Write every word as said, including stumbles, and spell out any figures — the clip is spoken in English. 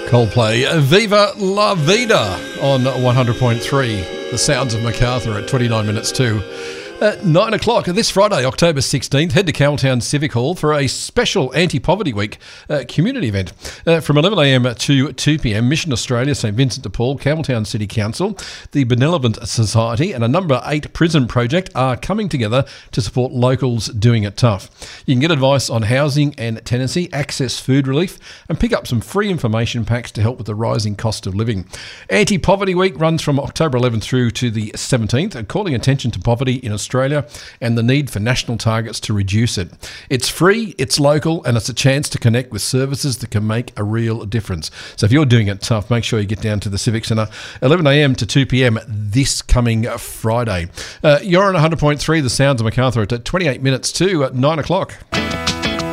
Coldplay, Viva La Vida on one hundred point three. The sounds of Macarthur at twenty-nine minutes to At nine o'clock this Friday, October sixteenth, head to Campbelltown Civic Hall for a special Anti-Poverty Week uh, community event. Uh, from eleven a m to two p m, Mission Australia, St Vincent de Paul, Campbelltown City Council, the Benevolent Society and a Number eight Prison Project are coming together to support locals doing it tough. You can get advice on housing and tenancy, access food relief and pick up some free information packs to help with the rising cost of living. Anti-Poverty Week runs from October eleventh through to the seventeenth, calling attention to poverty in Australia Australia and the need for national targets to reduce it. It's free, it's local, and it's a chance to connect with services that can make a real difference. So if you're doing it tough, make sure you get down to the Civic Centre, eleven a m to two p m this coming Friday. Uh, you're on one hundred point three, the sounds of Macarthur at twenty-eight minutes to nine o'clock.